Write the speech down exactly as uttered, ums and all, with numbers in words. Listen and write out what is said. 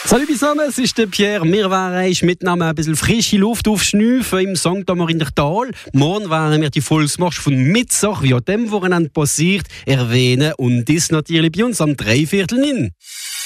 Salut zusammen, es ist der Pierre. Wir werden mitnehmen ein bisschen frische Luft aufschnüffeln im Sankt Amarinder Tal. Morgen werden wir die Volksmarsch von Mitzach, wie an dem Wochenende passiert, erwähnen und das natürlich bei uns am Dreiviertel in.